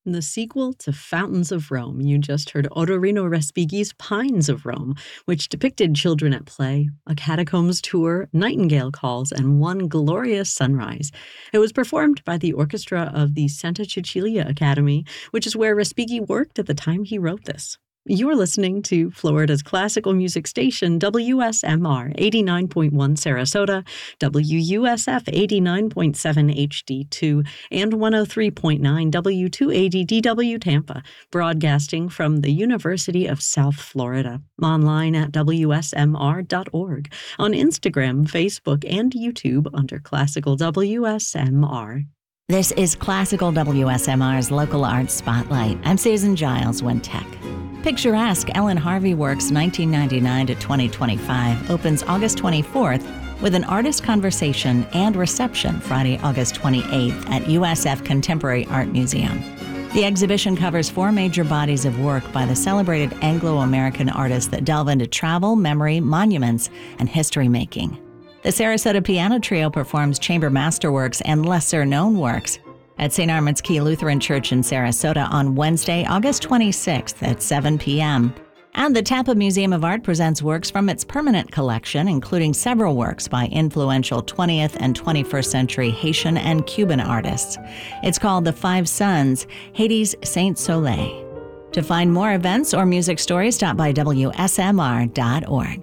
The sequel to Fountains of Rome. You just heard Odorino Respighi's Pines of Rome, which depicted children at play, a catacombs tour, nightingale calls, and one glorious sunrise. It was performed by the orchestra of the Santa Cecilia Academy, which is where Respighi worked at the time he wrote this. You're listening to Florida's classical music station, WSMR 89.1 Sarasota, WUSF 89.7 HD2, and 103.9 W280DW Tampa, broadcasting from the University of South Florida, online at WSMR.org, on Instagram, Facebook, and YouTube under Classical WSMR. This is Classical WSMR's Local Arts Spotlight. I'm Susan Giles, Wintec. Picturesque Ellen Harvey Works 1999 to 2025 opens August 24th with an artist conversation and reception Friday, August 28th at USF Contemporary Art Museum. The exhibition covers 4 major bodies of work by the celebrated Anglo-American artists that delve into travel, memory, monuments, and history-making. The Sarasota Piano Trio performs chamber masterworks and lesser-known works at St. Armand's Key Lutheran Church in Sarasota on Wednesday, August 26th at 7 p.m. And the Tampa Museum of Art presents works from its permanent collection, including several works by influential 20th and 21st century Haitian and Cuban artists. It's called The Five Sons, Haiti's Saint Soleil. To find more events or music stories, stop by WSMR.org.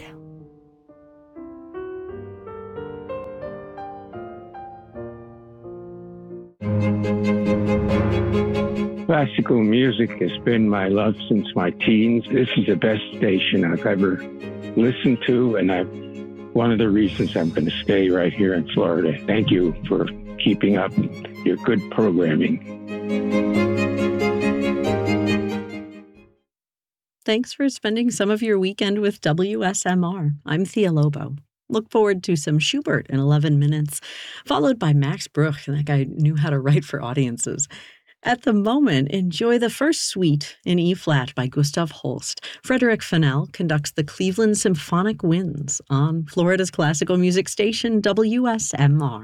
Classical music has been my love since my teens. This is the best station I've ever listened to, and one of the reasons I'm going to stay right here in Florida. Thank you for keeping up your good programming. Thanks for spending some of your weekend with WSMR. I'm Thea Lobo. Look forward to some Schubert in 11 minutes, followed by Max Bruch. That guy knew how to write for audiences. At the moment, enjoy the first suite in E-flat by Gustav Holst. Frederick Fennell conducts the Cleveland Symphonic Winds on Florida's classical music station, WSMR.